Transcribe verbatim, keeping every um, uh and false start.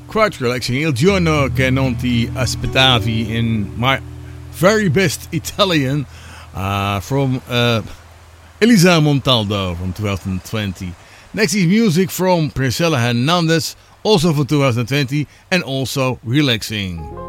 Quite relaxing. Il giorno che non ti aspettavi in my very best Italian uh, from uh, Elisa Montaldo from twenty twenty. Next is music from Priscilla Hernandez, also from twenty twenty, and also relaxing.